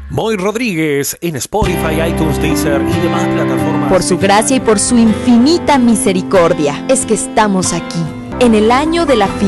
Moy Rodríguez en Spotify, iTunes, Deezer y demás plataformas. Por su gracia y por su infinita misericordia es que estamos aquí, en el año de la